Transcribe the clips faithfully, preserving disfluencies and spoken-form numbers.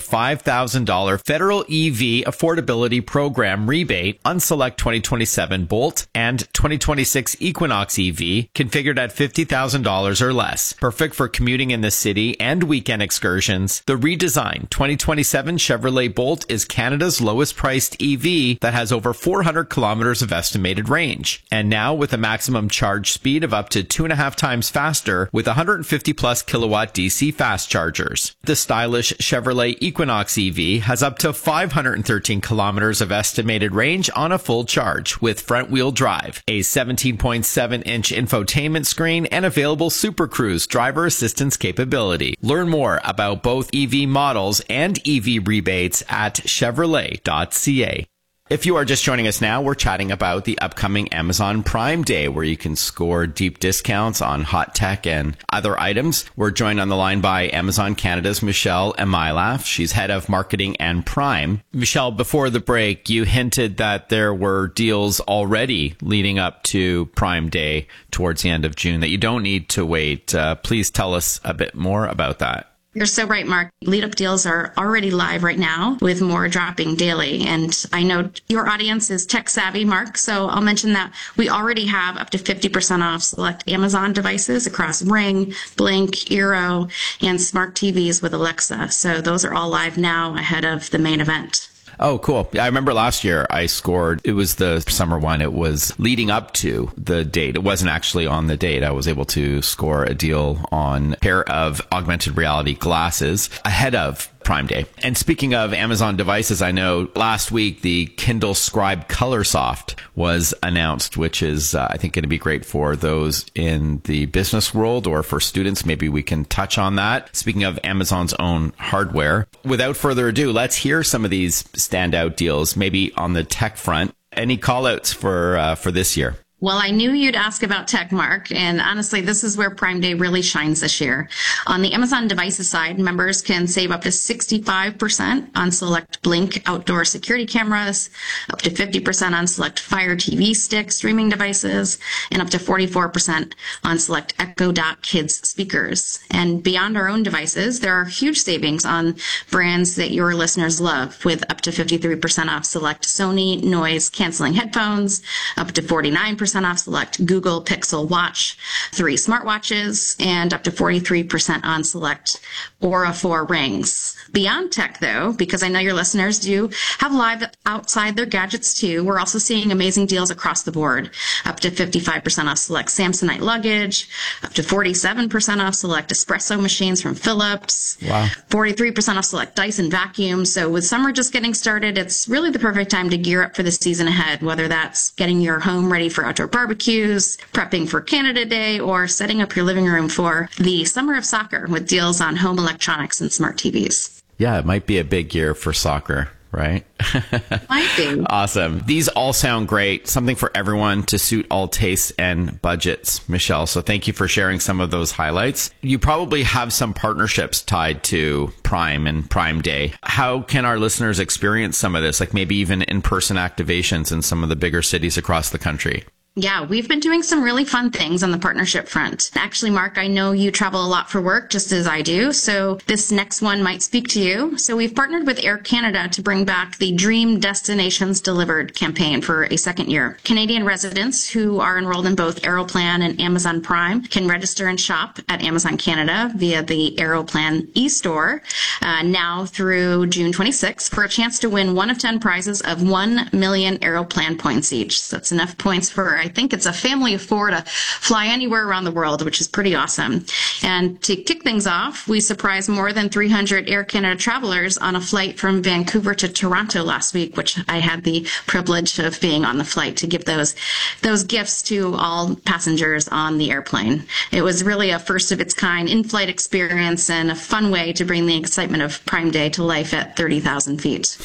five thousand dollars federal E V affordability program rebate on select twenty twenty-seven Bolt and twenty twenty-six Equinox E V configured at fifty thousand dollars or less. Perfect for commuting in the city and weekend excursions. The redesigned twenty twenty-seven Chevrolet Bolt is Canada's lowest priced E V that has over four hundred kilometers of estimated range. And now with a maximum charge speed of up to two and a half times faster with one hundred fifty plus kilowatt D C fast chargers. The stylish Chevrolet Equinox E V has up to five hundred thirteen kilometers of estimated range on a full charge with front wheel drive, a seventeen point seven inch infotainment screen, and available Super Cruise driver assistance capability. Learn more about both E V models and E V rebates at chevrolet dot c a. If you are just joining us now, we're chatting about the upcoming Amazon Prime Day, where you can score deep discounts on hot tech and other items. We're joined on the line by Amazon Canada's Michelle Emailaf. She's head of marketing and Prime. Michelle, before the break, you hinted that there were deals already leading up to Prime Day towards the end of June that you don't need to wait. Uh, please tell us a bit more about that. You're so right, Mark. Lead-up deals are already live right now with more dropping daily. And I know your audience is tech savvy, Mark, so I'll mention that we already have up to fifty percent off select Amazon devices across Ring, Blink, Eero, and smart T Vs with Alexa. So those are all live now ahead of the main event. Oh, cool. I remember last year I scored, it was the summer one. It was leading up to the date. It wasn't actually on the date. I was able to score a deal on a pair of augmented reality glasses ahead of Prime Day. And speaking of Amazon devices, I know last week the Kindle Scribe Colorsoft was announced, which is, uh, I think, going to be great for those in the business world or for students. Maybe we can touch on that. Speaking of Amazon's own hardware, without further ado, let's hear some of these standout deals, maybe on the tech front. Any call outs for, uh, for this year? Well, I knew you'd ask about tech, Mark, and honestly, this is where Prime Day really shines this year. On the Amazon devices side, members can save up to sixty-five percent on select Blink outdoor security cameras, up to fifty percent on select Fire T V Stick streaming devices, and up to forty-four percent on select Echo Dot Kids speakers. And beyond our own devices, there are huge savings on brands that your listeners love, with up to fifty-three percent off select Sony noise canceling headphones, up to forty-nine percent off select Google Pixel Watch three smartwatches, and up to forty-three percent on select Aura four rings. Beyond tech, though, because I know your listeners do have live outside their gadgets too, we're also seeing amazing deals across the board. Up to fifty-five percent off select Samsonite luggage, up to forty-seven percent off select espresso machines from Philips, wow. forty-three percent off select Dyson vacuums. So with summer just getting started, it's really the perfect time to gear up for the season ahead, whether that's getting your home ready for outdoor barbecues, prepping for Canada Day, or setting up your living room for the summer of soccer with deals on home electronics and smart T Vs. Yeah, it might be a big year for soccer, right? Might be. Awesome. These all sound great. Something for everyone to suit all tastes and budgets, Michelle. So thank you for sharing some of those highlights. You probably have some partnerships tied to Prime and Prime Day. How can our listeners experience some of this, like maybe even in-person activations in some of the bigger cities across the country? Yeah, we've been doing some really fun things on the partnership front. Actually, Mark, I know you travel a lot for work, just as I do, so this next one might speak to you. So we've partnered with Air Canada to bring back the Dream Destinations Delivered campaign for a second year. Canadian residents who are enrolled in both Aeroplan and Amazon Prime can register and shop at Amazon Canada via the Aeroplan e-store uh, now through June twenty-sixth for a chance to win one of ten prizes of one million Aeroplan points each. So that's enough points for, I think it's a family of four to fly anywhere around the world, which is pretty awesome. And to kick things off, we surprised more than three hundred Air Canada travelers on a flight from Vancouver to Toronto last week, which I had the privilege of being on the flight to give those those gifts to all passengers on the airplane. It was really a first of its kind in-flight experience and a fun way to bring the excitement of Prime Day to life at thirty thousand feet.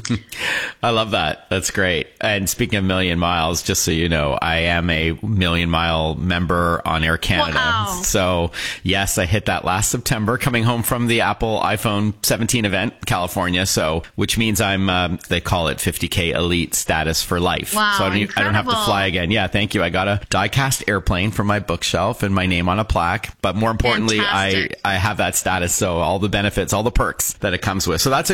I love that. That's great. And speaking of million miles, just so you know, I am a million mile member on Air Canada. Wow. So yes, I hit that last September coming home from the Apple iPhone seventeen event, California. So, which means I'm, um, they call it fifty K elite status for life. Wow, so I don't, I don't have to fly again. Yeah. Thank you. I got a die-cast airplane for my bookshelf and my name on a plaque. But more importantly, I, I have that status. So all the benefits, all the perks that it comes with. So that's a